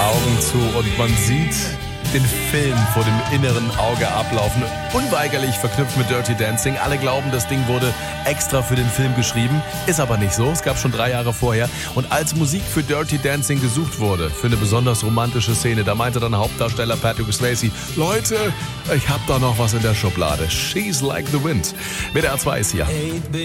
Augen zu und man sieht den Film vor dem inneren Auge ablaufen. Unweigerlich verknüpft mit Dirty Dancing. Alle glauben, das Ding wurde extra für den Film geschrieben. Ist aber nicht so. Es gab schon 3 Jahre vorher. Und als Musik für Dirty Dancing gesucht wurde, für eine besonders romantische Szene, da meinte dann Hauptdarsteller Patrick Swayze: Leute, ich hab da noch was in der Schublade. She's like the wind. WDR 2 ist hier.